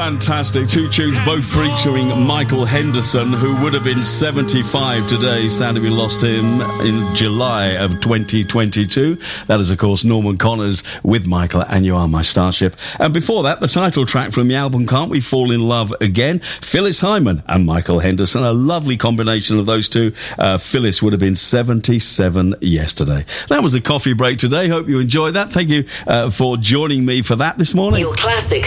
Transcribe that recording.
fantastic. Two tunes, both featuring Michael Henderson, who would have been 75 today. Sadly, we lost him in July of 2022. That is, of course, Norman Connors with Michael and You Are My Starship. And before that, the title track from the album Can't We Fall in Love Again? Phyllis Hyman and Michael Henderson. A lovely combination of those two. Phyllis would have been 77 yesterday. That was a coffee break today. Hope you enjoyed that. Thank you for joining me for that this morning. Your classic